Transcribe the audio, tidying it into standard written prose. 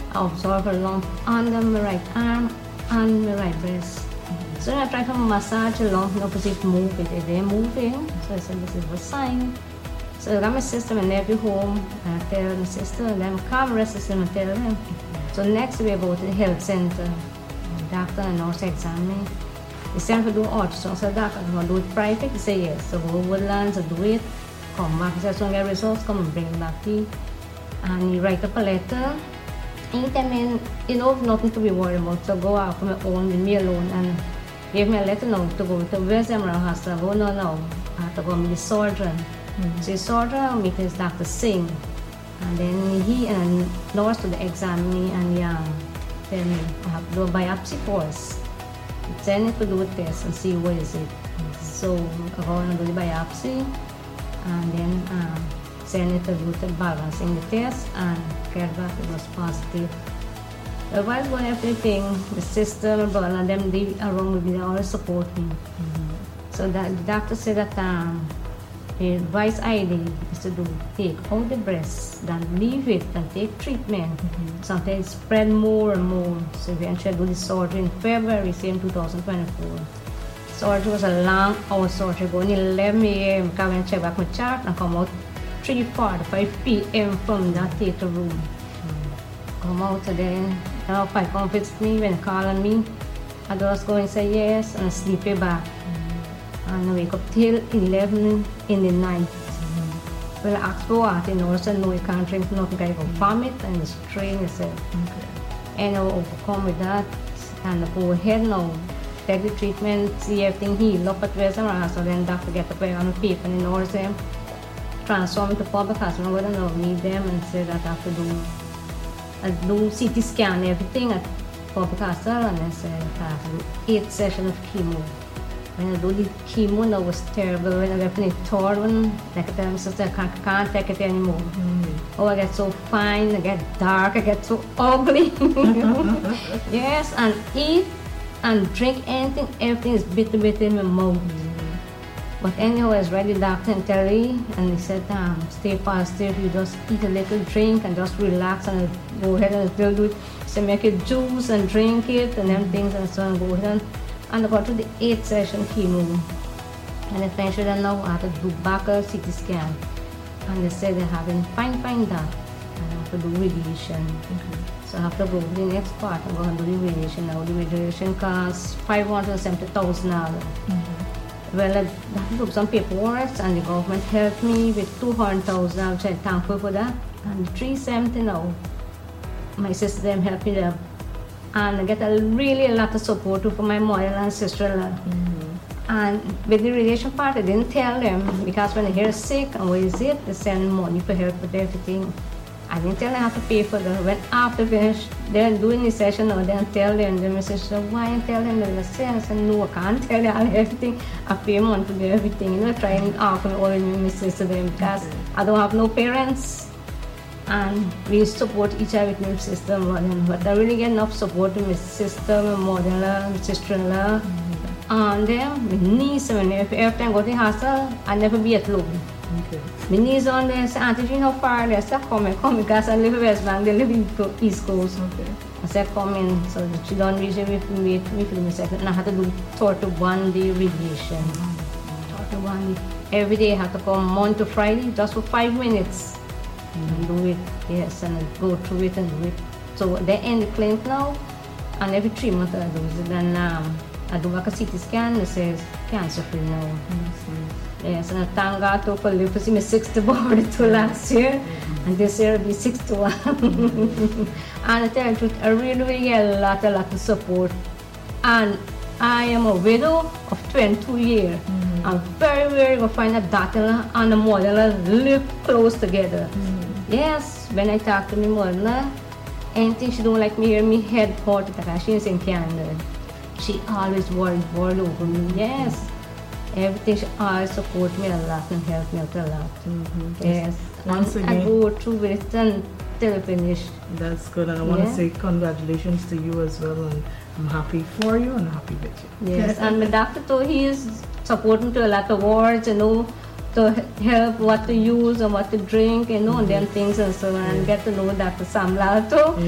I observed a lump under my right arm and my right breast. So I tried to massage the lump, you know, because it moved, it didn't move in. So I said, this is a sign. So I got my sister and nephew home, and I tell my sister, and then calm rest the system and tell them. So next we go to the health center. The doctor and nurse examine me. They sent to do ultrasound. So the doctor, you want to do it private? He said yes. So go to Woodlands and do it. Come back. He said, so get results, come and bring it back to you. And he write up a letter. He tell me, you know, nothing to be worried about. So go out on my own, leave me alone. And gave me a letter now to go to West Emerald Hospital. I go, no. I have to go meet the surgeon. So the surgeon meet his Dr. Singh. And then he and nurse to the examine me and tell me I have to do a biopsy first. Send it to do a test and see what is it. So I go and do the biopsy and then send it to do the balancing the test and get back it was positive. But while doing everything, the sister, my brother, and them they around with me, they always support me. So the doctor said that the advice idea is to take out the breast, then leave it and take treatment. Sometimes spread more and more. So eventually I do the surgery in February, same 2024. Surgery was a long hour surgery, going 11 a.m. I went check back my chart and come out 3:45 p.m. from that theater room. Come out today, now if I come visit me, when they call on me, I just go and say yes and sleep it back. And I wake up till 11 in the night. Well, I ask for what, no, you can't drink nothing, I go vomit and strain yourself. And I will overcome with that and I go ahead now, take the treatment, see everything heal up at West Emerald. So then doctor get up on the paper and nurse them, transform to public hospital, I don't need them and say that I have to do CT scan, everything at public hospital, and I said I have to do 8 sessions of chemo. When I do the chemo, that was terrible. When I left the third one, like I tell my sister, I can't take it anymore. Oh, I get so fine, I get dark, I get so ugly. Yes, and eat and drink anything, everything is bitter in my mouth. But anyhow, I was ready, doctor and tell me, and he said, stay positive, you just eat a little drink and just relax and go ahead and still do it. So make it juice and drink it and them things and so on, go ahead and I got to the 8th session chemo. And they finished it and now I have to do back a CT scan. And they said they haven't find that. And I have to do radiation. So I have to go to the next part and go and do the radiation now. The radiation costs $570,000. Well, I have to do some paperwork and the government helped me with $200,000, which I'm thankful for that. And $370 now. My sister them helped me there. And I get really a lot of support from my mother and sister-in-law. And with the radiation part, I didn't tell them because when I hear sick and what is it, they send money for help with everything. I didn't tell them how to pay for them. When after finish, they're doing the session or then tell them. Then my sister, why I tell them? They say, I said, no, I can't tell them everything. I pay money to do everything. You know, trying to offer all of my sister them because I don't have no parents. And we support each other with my sister and mother. But I really get enough support with my sister, my mother-in-law, my sister-in-law, and them, my niece and my nephew. Every time I go to the hospital, I never be at home. My niece on there say, Auntie, you know how far they say, come because I live in West Bank, they live in East Coast. I said, come in. So she don't reach with me for the second. And I had to do 31-day radiation. 31 days. Every day I had to come Monday to Friday just for 5 minutes. And do it, yes, and I go through it and do it. So they end the clinic now, and every 3 months I do it. Then I do like a CT scan, it says cancer free now. Yes, and I thank God to live to see me 60 birthday last year, and this year will be 61. And I tell you the truth, I really get a lot of support. And I am a widow of 22 years. I'm very rare to find a daughter and a mother live close together. Yes, when I talk to my mother, anything she don't like me hear me head hurt because she's in Canada. She always worried over me. Yes, everything she always support me a lot and help me out a lot. Yes, once and again, I go through it until I finish. That's good, and I want to say congratulations to you as well. And I'm happy for you and happy with you. Yes, and my doctor too, he is supporting to a lot of words, you know, to help what to use and what to drink, you know, and them things and so on. And get to know Dr. Sam Lal too.